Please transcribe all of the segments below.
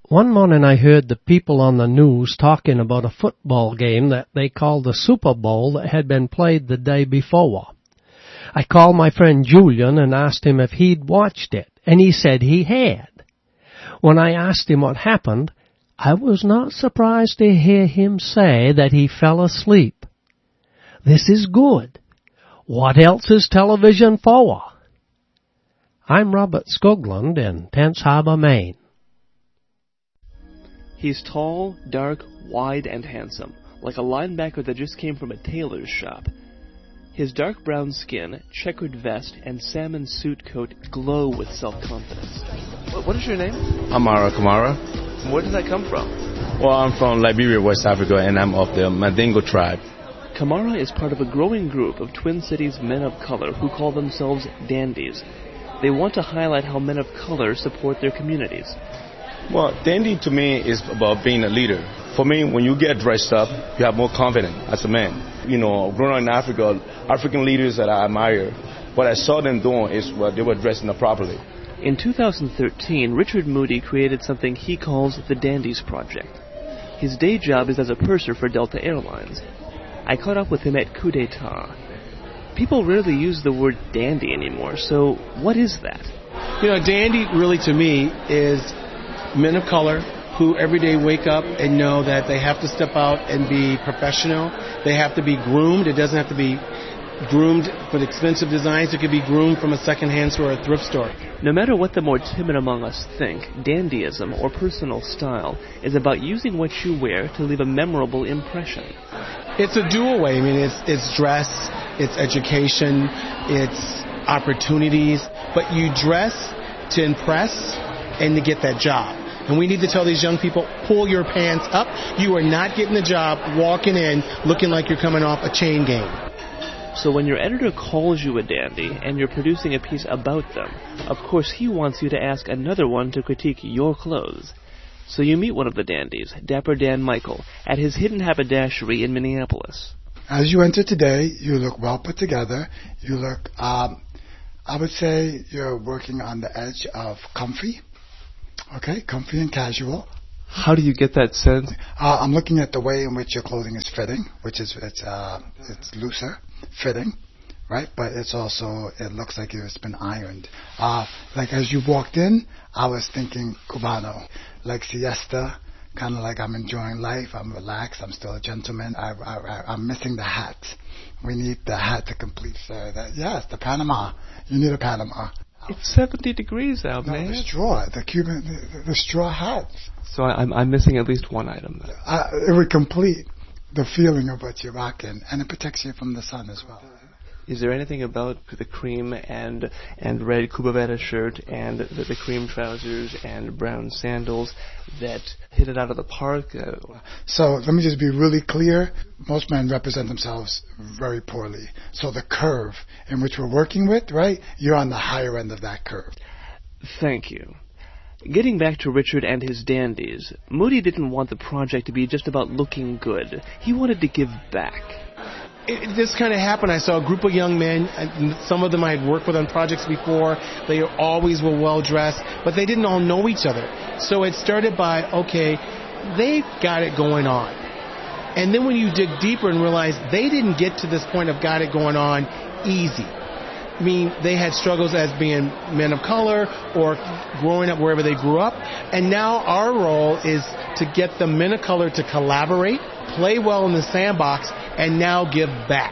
One morning I heard the people on the news talking about a football game that they called the Super Bowl that had been played the day before. I called my friend Julian and asked him if he'd watched it, and he said he had. When I asked him what happened, I was not surprised to hear him say that he fell asleep. This is good. What else is television for? I'm Robert Skoglund in Tense Harbor, Maine. He's tall, dark, wide, and handsome, like a linebacker that just came from a tailor's shop. His dark brown skin, checkered vest, and salmon suit coat glow with self-confidence. What is your name? Amara Kamara. Where does that come from? Well, I'm from Liberia, West Africa, and I'm of the Mandingo tribe. Kamara is part of a growing group of Twin Cities men of color who call themselves dandies. They want to highlight how men of color support their communities. Well, dandy to me is about being a leader. For me, when you get dressed up, you have more confidence as a man. You know, growing up in Africa, African leaders that I admire, what I saw them doing is they were dressing up properly. In 2013, Richard Moody created something he calls the Dandies Project. His day job is as a purser for Delta Airlines. I caught up with him at Coup d'etat. People rarely use the word dandy anymore, so what is that? You know, dandy really to me is men of color who every day wake up and know that they have to step out and be professional. They have to be groomed. It doesn't have to be groomed for expensive designs. It could be groomed from a secondhand store or a thrift store. No matter what the more timid among us think, dandyism, or personal style, is about using what you wear to leave a memorable impression. It's a dual way. I mean, it's dress, it's education, it's opportunities, but you dress to impress and to get that job. And we need to tell these young people, pull your pants up. You are not getting the job walking in looking like you're coming off a chain gang. So when your editor calls you a dandy and you're producing a piece about them, of course he wants you to ask another one to critique your clothes. So you meet one of the dandies, Dapper Dan Michael, at his hidden haberdashery in Minneapolis. As you enter today, you look well put together. You look, I would say you're working on the edge of comfy. Okay, comfy and casual. How do you get that sense? I'm looking at the way in which your clothing is fitting, which is it's looser fitting, right? But it's also, it looks like it's been ironed. Like as you walked in, I was thinking Cubano, like siesta, kind of like I'm enjoying life. I'm relaxed. I'm still a gentleman. I'm missing the hat. We need the hat to complete that. Yes, the Panama. You need a Panama. It's 70 degrees out, no, man. The straw, the straw hat. So I'm missing at least one item then. It would complete the feeling of what you're rocking, and it protects you from the sun as well. Is there anything about the cream and red Cubavera shirt and the cream trousers and brown sandals that hit it out of the park? So let me just be really clear. Most men represent themselves very poorly. So the curve in which we're working with, right, you're on the higher end of that curve. Thank you. Getting back to Richard and his dandies, Moody didn't want the project to be just about looking good. He wanted to give back. This kind of happened. I saw a group of young men, and some of them I had worked with on projects before. They always were well-dressed, but they didn't all know each other. So it started by, okay, they've got it going on. And then when you dig deeper and realize they didn't get to this point of got it going on easy. I mean, they had struggles as being men of color or growing up wherever they grew up. And now our role is to get the men of color to collaborate, play well in the sandbox, and now give back.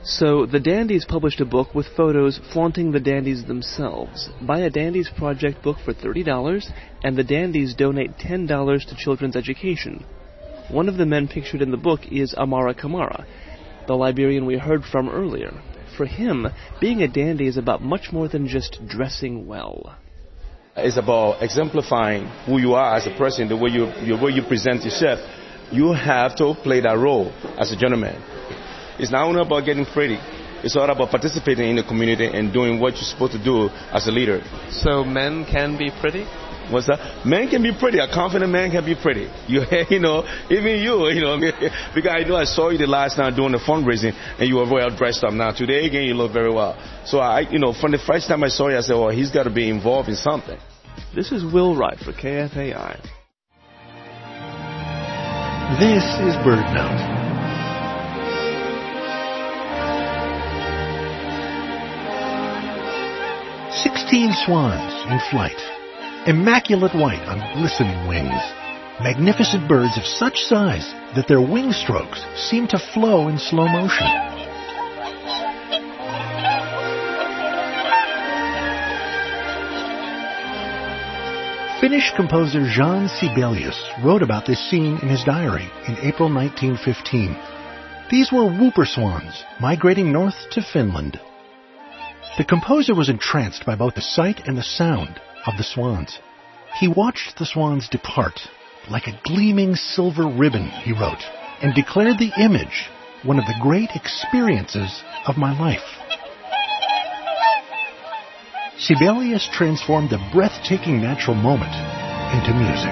So the Dandies published a book with photos flaunting the dandies themselves. Buy a Dandies Project book for $30, and the dandies donate $10 to children's education. One of the men pictured in the book is Amara Kamara, the Liberian we heard from earlier. For him, being a dandy is about much more than just dressing well. It's about exemplifying who you are as a person, the way you present yourself. You have to play that role as a gentleman. It's not only about getting pretty. It's all about participating in the community and doing what you're supposed to do as a leader. So men can be pretty? What's that? Men can be pretty. A confident man can be pretty. You know, even you know, because I know I saw you the last time doing the fundraising, and you were well dressed up. Now today again, you look very well. So from the first time I saw you, I said, well, he's got to be involved in something. This is Will Wright for KFAI. This is BirdNote. "16 swans in flight, immaculate white on glistening wings, magnificent birds of such size that their wing strokes seem to flow in slow motion. Finnish composer Jean Sibelius wrote about this scene in his diary in April 1915. These were whooper swans migrating north to Finland. The composer was entranced by both the sight and the sound of the swans. He watched the swans depart like a gleaming silver ribbon, he wrote, and declared the image one of the great experiences of my life. Sibelius transformed the breathtaking natural moment into music.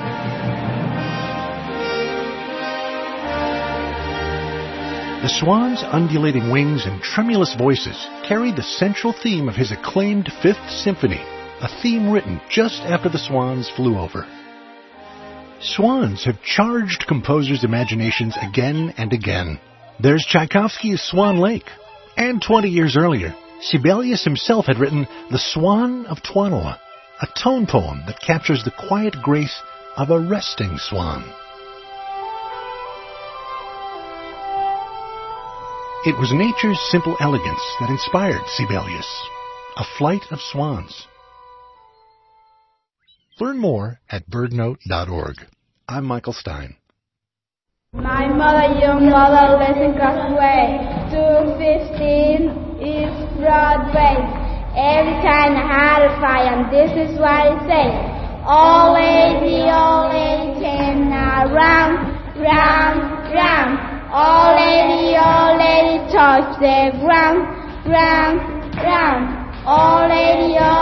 The swans' undulating wings and tremulous voices carried the central theme of his acclaimed Fifth Symphony, a theme written just after the swans flew over. Swans have charged composers' imaginations again and again. There's Tchaikovsky's Swan Lake, and 20 years earlier, Sibelius himself had written The Swan of Tuonela, a tone poem that captures the quiet grace of a resting swan. It was nature's simple elegance that inspired Sibelius, A Flight of Swans. Learn more at birdnote.org. I'm Michael Stein. My mother, young mother, lives across the way. 215 East Broadway. Every time I had a fire, and this is what it says. Old lady, turn around, round, round. Old lady, touch the ground, round, round. Old lady,